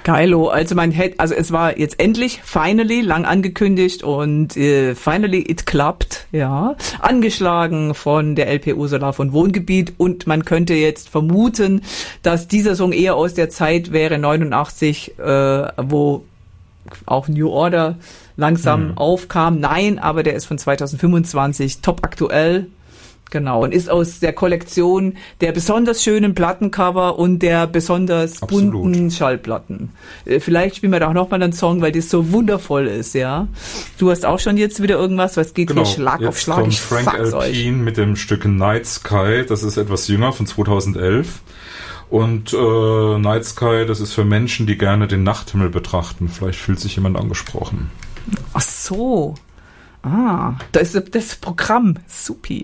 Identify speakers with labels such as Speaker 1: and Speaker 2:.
Speaker 1: Geilo, also es war jetzt endlich, finally, lang angekündigt und finally it clapped, ja, angeschlagen von der LP Ursula von Wohngebiet und man könnte jetzt vermuten, dass dieser Song eher aus der Zeit wäre, 89, wo auch New Order langsam aufkam. Nein, aber der ist von 2025, top aktuell. Genau, und ist aus der Kollektion der besonders schönen Plattencover und der besonders bunten Schallplatten. Vielleicht spielen wir da auch nochmal einen Song, weil das so wundervoll ist, ja. Du hast auch schon jetzt wieder irgendwas, was geht hier Schlag auf Schlag.
Speaker 2: Jetzt kommt Frank Alpine mit dem Stück Night Sky, das ist etwas jünger, von 2011. Und Night Sky, das ist für Menschen, die gerne den Nachthimmel betrachten. Vielleicht fühlt sich jemand angesprochen.
Speaker 1: Ach so. Da ist das Programm. Supi.